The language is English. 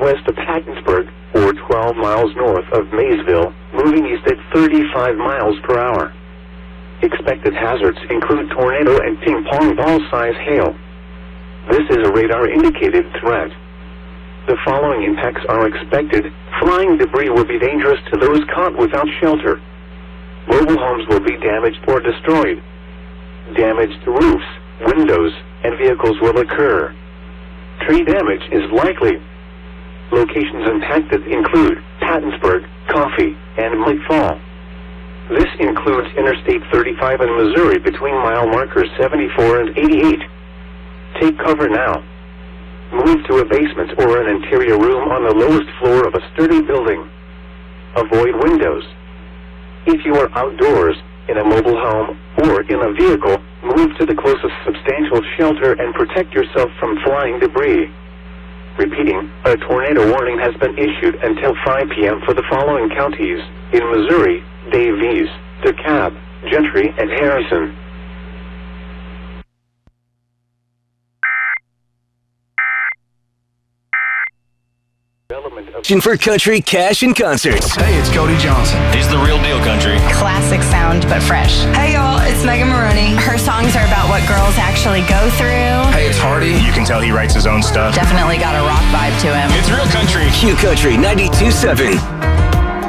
southwest of Pattonsburg, or 12 miles north of Maysville, moving east at 35 miles per hour. Expected hazards include tornado and ping-pong ball-size hail. This is a radar-indicated threat. The following impacts are expected. Flying debris will be dangerous to those caught without shelter. Mobile homes will be damaged or destroyed. Damage to roofs, windows, and vehicles will occur. Tree damage is likely. Locations impacted include Pattonsburg, Coffee, and McFall. This includes Interstate 35 in Missouri between mile markers 74 and 88. Take cover now. Move to a basement or an interior room on the lowest floor of a sturdy building. Avoid windows. If you are outdoors, in a mobile home, or in a vehicle, move to the closest substantial shelter and protect yourself from flying debris. Repeating, a tornado warning has been issued until 5 p.m. for the following counties: in Missouri, Davies, DeKalb, Gentry, and Harrison. For country, cash, and concerts. Hey, it's Cody Johnson. He's the real deal country. Classic sound, but fresh. Hey, y'all, it's Megan Maroney. Her songs are about what girls actually go through. Hey, it's Hardy. You can tell he writes his own stuff. Definitely got a rock vibe to him. It's real country. Q Country 92.7.